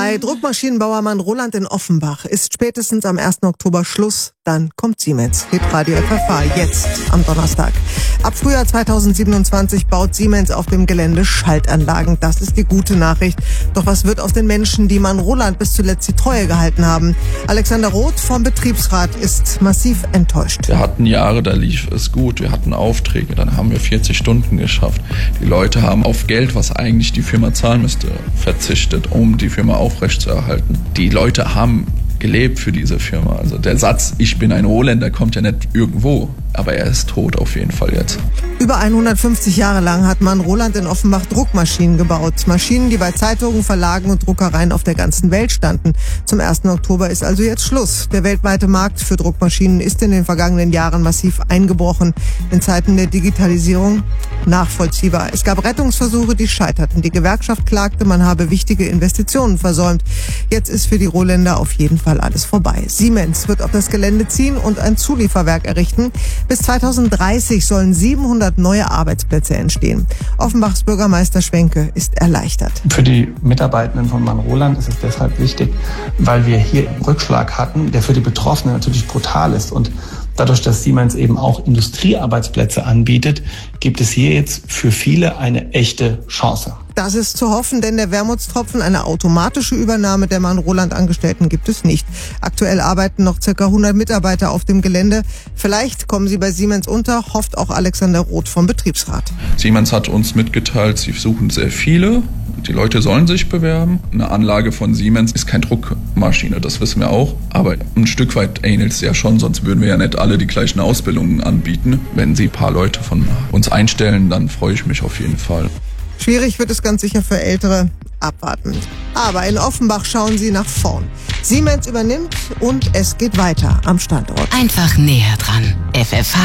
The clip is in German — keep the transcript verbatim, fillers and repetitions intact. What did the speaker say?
Bei Druckmaschinenbauer Mann-Roland in Offenbach ist spätestens am ersten Oktober Schluss. Dann kommt Siemens. Hitradio F F H jetzt am Donnerstag. Ab Frühjahr zweitausendsiebenundzwanzig baut Siemens auf dem Gelände Schaltanlagen. Das ist die gute Nachricht. Doch was wird aus den Menschen, die Mann-Roland bis zuletzt die Treue gehalten haben? Alexander Roth vom Betriebsrat ist massiv enttäuscht. Wir hatten Jahre, da lief es gut. Wir hatten Aufträge, dann haben wir vierzig Stunden geschafft. Die Leute haben auf Geld, was eigentlich die Firma zahlen müsste, verzichtet, um die Firma aufrechtzuerhalten. Die Leute haben gelebt für diese Firma. Also der Satz, ich bin ein Rohländer, kommt ja nicht irgendwo. Aber er ist tot auf jeden Fall jetzt. Über hundertfünfzig Jahre lang hat Mann-Roland in Offenbach Druckmaschinen gebaut. Maschinen, die bei Zeitungen, Verlagen und Druckereien auf der ganzen Welt standen. Zum ersten Oktober ist also jetzt Schluss. Der weltweite Markt für Druckmaschinen ist in den vergangenen Jahren massiv eingebrochen. In Zeiten der Digitalisierung nachvollziehbar. Es gab Rettungsversuche, die scheiterten. Die Gewerkschaft klagte, man habe wichtige Investitionen versäumt. Jetzt ist für die Rohländer auf jeden Fall alles vorbei. Siemens wird auf das Gelände ziehen und ein Zulieferwerk errichten. Bis zweitausenddreißig sollen siebenhundert neue Arbeitsplätze entstehen. Offenbachs Bürgermeister Schwenke ist erleichtert. Für die Mitarbeitenden von Mann-Roland ist es deshalb wichtig, weil wir hier einen Rückschlag hatten, der für die Betroffenen natürlich brutal ist. Und dadurch, dass Siemens eben auch Industriearbeitsplätze anbietet, gibt es hier jetzt für viele eine echte Chance. Das ist zu hoffen, denn der Wermutstropfen, eine automatische Übernahme der Mann-Roland-Angestellten gibt es nicht. Aktuell arbeiten noch circa hundert Mitarbeiter auf dem Gelände. Vielleicht kommen sie bei Siemens unter, hofft auch Alexander Roth vom Betriebsrat. Siemens hat uns mitgeteilt, sie suchen sehr viele. Die Leute sollen sich bewerben. Eine Anlage von Siemens ist keine Druckmaschine, das wissen wir auch. Aber ein Stück weit ähnelt es ja schon, sonst würden wir ja nicht alle die gleichen Ausbildungen anbieten. Wenn Sie ein paar Leute von uns einstellen, dann freue ich mich auf jeden Fall. Schwierig wird es ganz sicher für Ältere. Abwarten. Aber in Offenbach schauen sie nach vorn. Siemens übernimmt und es geht weiter am Standort. Einfach näher dran. F F H